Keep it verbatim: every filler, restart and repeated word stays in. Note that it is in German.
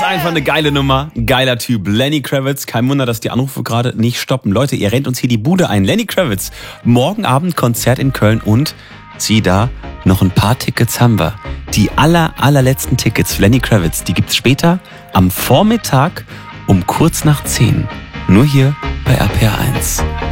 Einfach eine geile Nummer, geiler Typ. Lenny Kravitz, kein Wunder, dass die Anrufe gerade nicht stoppen. Leute, ihr rennt uns hier die Bude ein. Lenny Kravitz, morgen Abend Konzert in Köln und sieh da, noch ein paar Tickets haben wir. Die aller, allerletzten Tickets für Lenny Kravitz, die gibt's später am Vormittag um kurz nach zehn. Nur hier bei R P R eins.